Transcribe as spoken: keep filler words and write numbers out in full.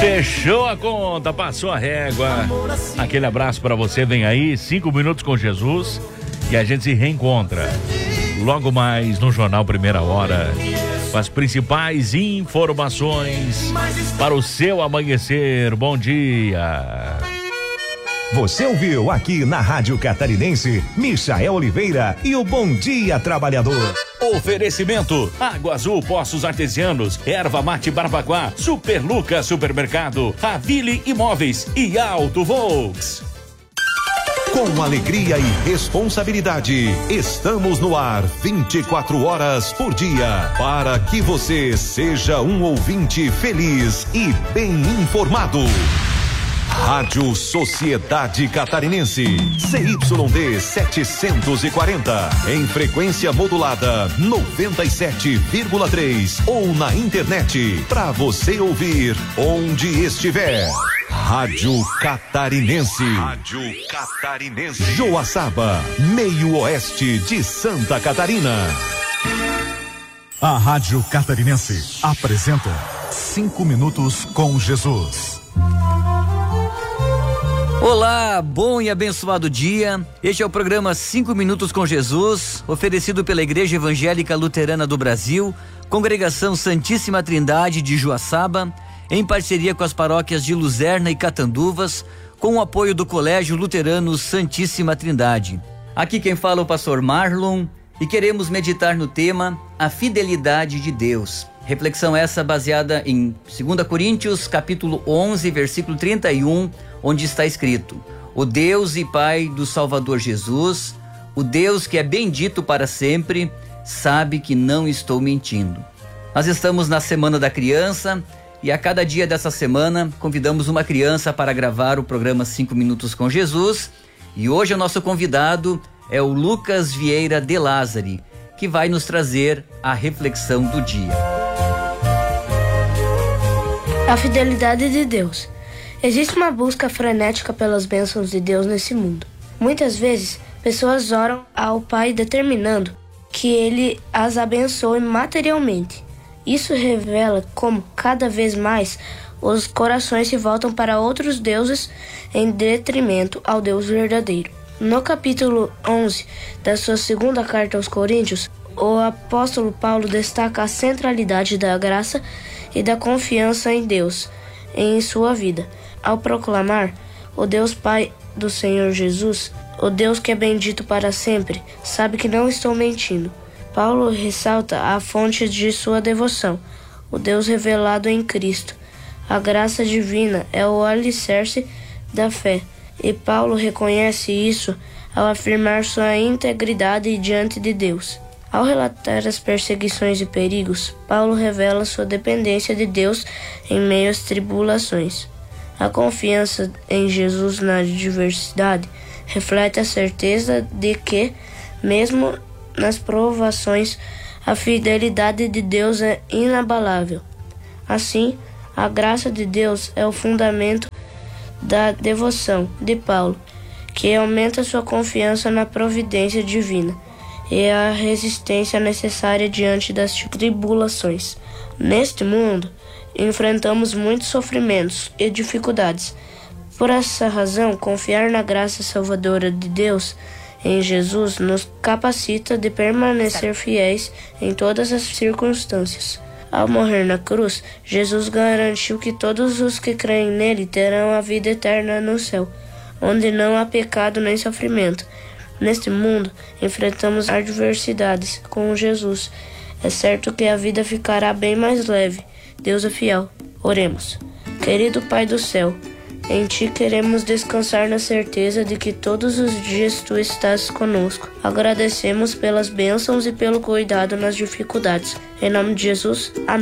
Fechou a conta, passou a régua. Aquele abraço pra você, vem aí, cinco minutos com Jesus e a gente se reencontra logo mais no Jornal Primeira Hora com as principais informações para o seu amanhecer. Bom dia. Você ouviu aqui na Rádio Catarinense, Michael Oliveira e o Bom Dia Trabalhador. Oferecimento: Água Azul Poços Artesianos, Erva Mate Barbacoa, Super Lucas Supermercado, Ravile Imóveis e Auto Volks. Com alegria e responsabilidade, estamos no ar vinte e quatro horas por dia, para que você seja um ouvinte feliz e bem informado. Rádio Sociedade Catarinense, C Y D setecentos e quarenta, em frequência modulada noventa e sete vírgula três ou na internet, para você ouvir onde estiver. Rádio Catarinense. Rádio Catarinense. Joaçaba, meio oeste de Santa Catarina. A Rádio Catarinense apresenta Cinco Minutos com Jesus. Olá, bom e abençoado dia. Este é o programa Cinco Minutos com Jesus, oferecido pela Igreja Evangélica Luterana do Brasil, Congregação Santíssima Trindade de Joaçaba, em parceria com as paróquias de Luzerna e Catanduvas, com o apoio do Colégio Luterano Santíssima Trindade. Aqui quem fala é o pastor Marlon e queremos meditar no tema A Fidelidade de Deus. Reflexão essa baseada em dois Coríntios, capítulo onze, versículo trinta e um, onde está escrito: o Deus e Pai do Salvador Jesus, o Deus que é bendito para sempre, sabe que não estou mentindo. Nós estamos na Semana da Criança e a cada dia dessa semana convidamos uma criança para gravar o programa Cinco Minutos com Jesus, e hoje o nosso convidado é o Lucas Vieira de Lázari, que vai nos trazer a reflexão do dia. A fidelidade de Deus. Existe uma busca frenética pelas bênçãos de Deus nesse mundo. Muitas vezes, pessoas oram ao Pai determinando que Ele as abençoe materialmente. Isso revela como, cada vez mais, os corações se voltam para outros deuses em detrimento ao Deus verdadeiro. No capítulo onze da sua segunda carta aos Coríntios, o apóstolo Paulo destaca a centralidade da graça e da confiança em Deus em sua vida, ao proclamar: o Deus Pai do Senhor Jesus, o Deus que é bendito para sempre, sabe que não estou mentindo. Paulo ressalta a fonte de sua devoção, o Deus revelado em Cristo. A graça divina é o alicerce da fé, e Paulo reconhece isso ao afirmar sua integridade diante de Deus. Ao relatar as perseguições e perigos, Paulo revela sua dependência de Deus em meio às tribulações. A confiança em Jesus na adversidade reflete a certeza de que, mesmo nas provações, a fidelidade de Deus é inabalável. Assim, a graça de Deus é o fundamento da devoção de Paulo, que aumenta sua confiança na providência divina e a resistência necessária diante das tribulações. Neste mundo, enfrentamos muitos sofrimentos e dificuldades. Por essa razão, confiar na graça salvadora de Deus em Jesus nos capacita de permanecer fiéis em todas as circunstâncias. Ao morrer na cruz, Jesus garantiu que todos os que creem nele terão a vida eterna no céu, onde não há pecado nem sofrimento. Neste mundo, enfrentamos adversidades com Jesus. É certo que a vida ficará bem mais leve. Deus é fiel. Oremos. Querido Pai do céu, em Ti queremos descansar na certeza de que todos os dias Tu estás conosco. Agradecemos pelas bênçãos e pelo cuidado nas dificuldades. Em nome de Jesus, amém.